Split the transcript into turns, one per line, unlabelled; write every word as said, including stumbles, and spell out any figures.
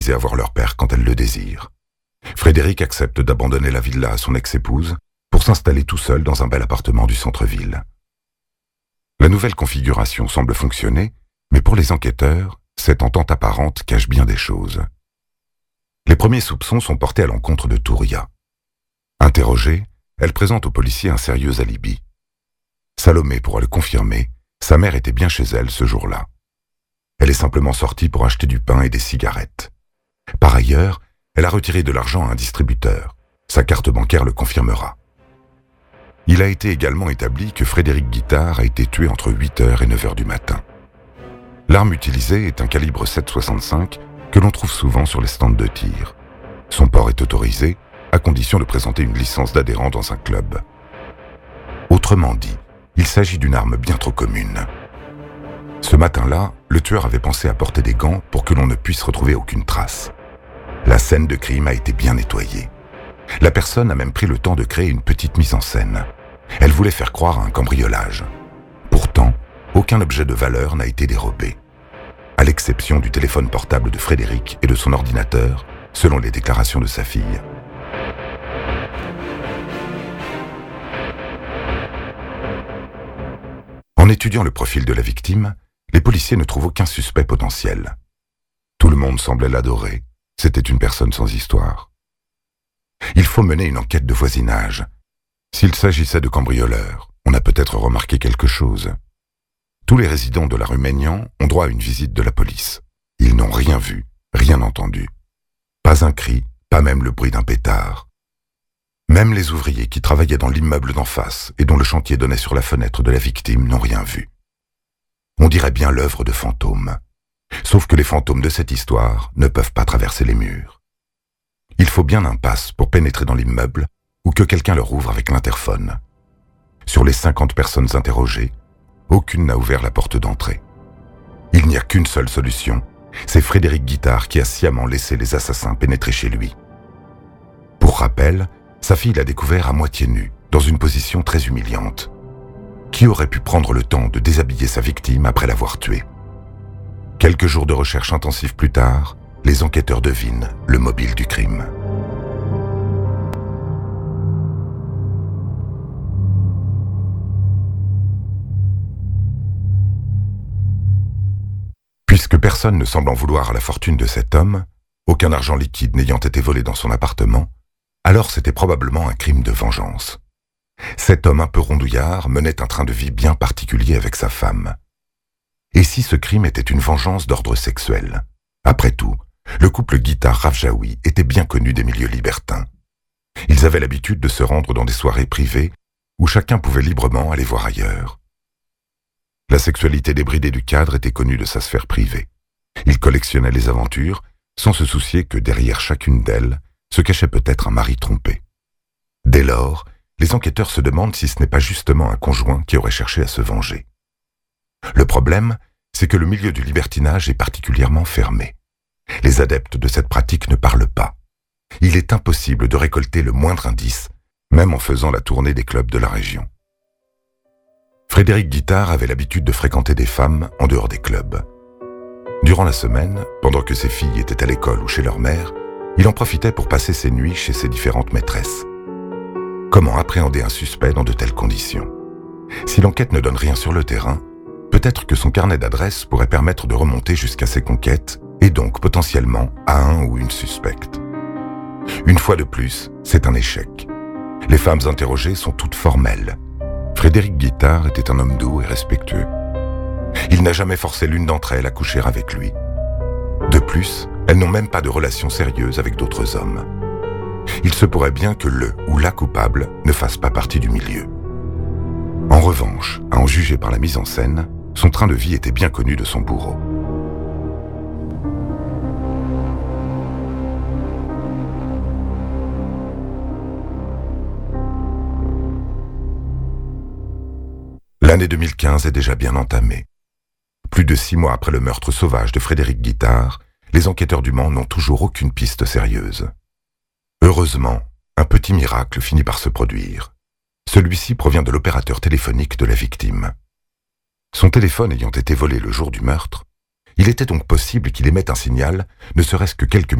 à voir leur père quand elle le désire. Frédéric accepte d'abandonner la villa à son ex-épouse pour s'installer tout seul dans un bel appartement du centre-ville. La nouvelle configuration semble fonctionner, mais pour les enquêteurs, cette entente apparente cache bien des choses. Les premiers soupçons sont portés à l'encontre de Touria. Interrogée, elle présente aux policiers un sérieux alibi. Salomé pourra le confirmer, sa mère était bien chez elle ce jour-là. Elle est simplement sortie pour acheter du pain et des cigarettes. Par ailleurs, elle a retiré de l'argent à un distributeur. Sa carte bancaire le confirmera. Il a été également établi que Frédéric Guittard a été tué entre huit heures et neuf heures du matin. L'arme utilisée est un calibre sept soixante-cinq que l'on trouve souvent sur les stands de tir. Son port est autorisé, à condition de présenter une licence d'adhérent dans un club. Autrement dit, il s'agit d'une arme bien trop commune. Ce matin-là, le tueur avait pensé à porter des gants pour que l'on ne puisse retrouver aucune trace. La scène de crime a été bien nettoyée. La personne a même pris le temps de créer une petite mise en scène. Elle voulait faire croire à un cambriolage. Pourtant, aucun objet de valeur n'a été dérobé, à l'exception du téléphone portable de Frédéric et de son ordinateur, selon les déclarations de sa fille. En étudiant le profil de la victime, les policiers ne trouvent aucun suspect potentiel. Tout le monde semblait l'adorer. C'était une personne sans histoire. Il faut mener une enquête de voisinage. S'il s'agissait de cambrioleurs, on a peut-être remarqué quelque chose. Tous les résidents de la rue Maignan ont droit à une visite de la police. Ils n'ont rien vu, rien entendu. Pas un cri, pas même le bruit d'un pétard. Même les ouvriers qui travaillaient dans l'immeuble d'en face et dont le chantier donnait sur la fenêtre de la victime n'ont rien vu. On dirait bien l'œuvre de fantômes. Sauf que les fantômes de cette histoire ne peuvent pas traverser les murs. Il faut bien un pass pour pénétrer dans l'immeuble ou que quelqu'un leur ouvre avec l'interphone. Sur les cinquante personnes interrogées, aucune n'a ouvert la porte d'entrée. Il n'y a qu'une seule solution, c'est Frédéric Guittard qui a sciemment laissé les assassins pénétrer chez lui. Pour rappel, sa fille l'a découvert à moitié nue, dans une position très humiliante. Qui aurait pu prendre le temps de déshabiller sa victime après l'avoir tuée? Quelques jours de recherche intensive plus tard, les enquêteurs devinent le mobile du crime. Puisque personne ne semble en vouloir à la fortune de cet homme, aucun argent liquide n'ayant été volé dans son appartement, alors c'était probablement un crime de vengeance. Cet homme un peu rondouillard menait un train de vie bien particulier avec sa femme. Et si ce crime était une vengeance d'ordre sexuel? Après tout, le couple Guittard-Rafjaoui était bien connu des milieux libertins. Ils avaient l'habitude de se rendre dans des soirées privées où chacun pouvait librement aller voir ailleurs. La sexualité débridée du cadre était connue de sa sphère privée. Il collectionnait les aventures sans se soucier que derrière chacune d'elles se cachait peut-être un mari trompé. Dès lors, les enquêteurs se demandent si ce n'est pas justement un conjoint qui aurait cherché à se venger. Le problème, c'est que le milieu du libertinage est particulièrement fermé. Les adeptes de cette pratique ne parlent pas. Il est impossible de récolter le moindre indice, même en faisant la tournée des clubs de la région. Frédéric Guittard avait l'habitude de fréquenter des femmes en dehors des clubs. Durant la semaine, pendant que ses filles étaient à l'école ou chez leur mère, il en profitait pour passer ses nuits chez ses différentes maîtresses. Comment appréhender un suspect dans de telles conditions? Si l'enquête ne donne rien sur le terrain, peut-être que son carnet d'adresses pourrait permettre de remonter jusqu'à ses conquêtes et donc potentiellement à un ou une suspecte. Une fois de plus, c'est un échec. Les femmes interrogées sont toutes formelles. Frédéric Guittard était un homme doux et respectueux. Il n'a jamais forcé l'une d'entre elles à coucher avec lui. De plus, elles n'ont même pas de relation sérieuse avec d'autres hommes. Il se pourrait bien que le ou la coupable ne fasse pas partie du milieu. En revanche, à en juger par la mise en scène, son train de vie était bien connu de son bourreau. L'année deux mille quinze est déjà bien entamée. Plus de six mois après le meurtre sauvage de Frédéric Guittard, les enquêteurs du Mans n'ont toujours aucune piste sérieuse. Heureusement, un petit miracle finit par se produire. Celui-ci provient de l'opérateur téléphonique de la victime. Son téléphone ayant été volé le jour du meurtre, Il était donc possible qu'il émette un signal, ne serait-ce que quelques